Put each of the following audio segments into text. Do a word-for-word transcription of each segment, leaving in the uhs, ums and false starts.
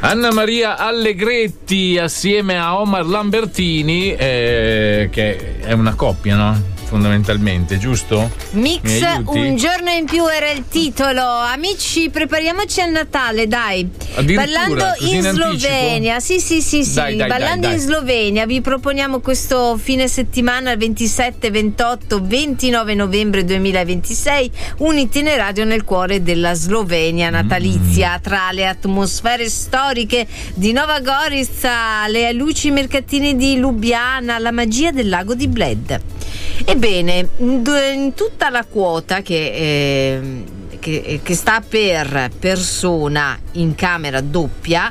Anna Maria Allegretti assieme a Omar Lambertini, eh, che è una coppia, no? Fondamentalmente, giusto? Mix Un giorno in più era il titolo. Amici, prepariamoci al Natale, dai. Ballando in, in Slovenia. Sì, sì, sì, sì. Dai, dai, Ballando dai, dai. in Slovenia vi proponiamo questo fine settimana ventisette, ventotto, ventinove novembre duemilaventisei un itinerario nel cuore della Slovenia natalizia, mm. tra le atmosfere storiche di Nova Gorica, le luci mercatini di Lubiana, la magia del lago di Bled. Ebbene, in tutta la quota che, eh, che, che sta per persona in camera doppia,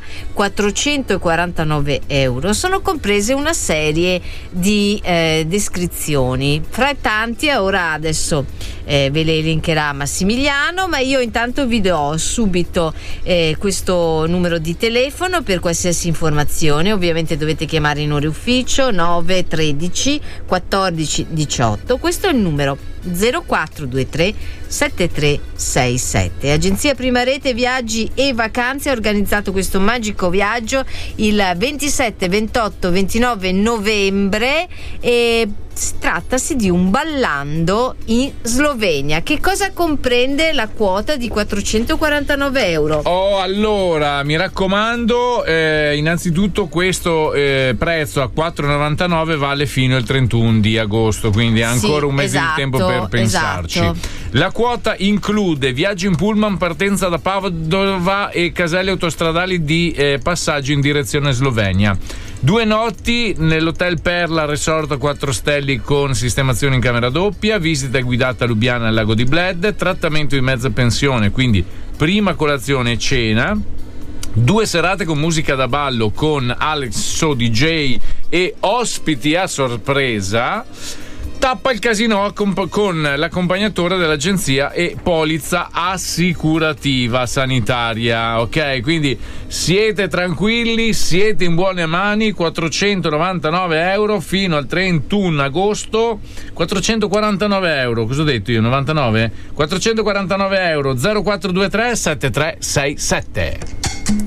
quattrocentoquarantanove euro, sono comprese una serie di eh, descrizioni. Fra tanti, ora adesso eh, ve le elencherà Massimiliano, ma io intanto vi do subito eh, questo numero di telefono per qualsiasi informazione. Ovviamente dovete chiamare in ore ufficio nove tredici quattordici diciotto. Questo è il numero zero quattro due tre sette tre sei sette. Agenzia Prima Rete Viaggi e Vacanze ha organizzato questo magico viaggio il ventisette, ventotto, ventinove novembre e trattasi di un ballando in Slovenia. Che cosa comprende la quota di quattrocentoquarantanove euro? Oh, allora, mi raccomando, eh, innanzitutto questo eh, prezzo a quattro e novantanove vale fino al trentuno di agosto, quindi ancora sì, un mese esatto, di tempo per pensarci. Esatto. La quota include viaggio in pullman, partenza da Padova e caselli autostradali di eh, passaggio in direzione Slovenia. Due notti nell'hotel Perla Resort a quattro stelle con sistemazione in camera doppia, visita guidata a Lubiana al lago di Bled, trattamento di mezza pensione, quindi prima colazione e cena, due serate con musica da ballo con Alex So D J e ospiti a sorpresa, tappa il casino con l'accompagnatore dell'agenzia e polizza assicurativa sanitaria, ok? Quindi siete tranquilli, siete in buone mani. Quattrocentonovantanove euro fino al trentuno agosto. Quattrocentoquarantanove euro, cosa ho detto io? novantanove? Quattrocentoquarantanove euro. Zero quattro due tre sette tre sei sette.